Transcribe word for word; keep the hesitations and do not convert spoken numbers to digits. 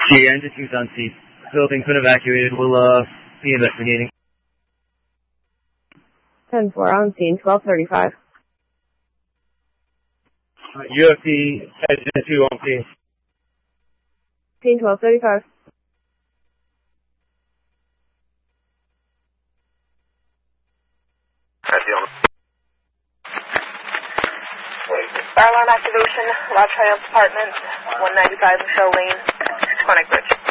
The engine two's on scene. Building's been evacuated. We'll uh, be investigating. ten four on scene, twelve thirty-five. Uh, U F C, engine two on scene. Scene twelve thirty-five. Fire alarm activation, Lodge Triumph Apartments, one ninety-five Michelle Lane, Quantic Bridge.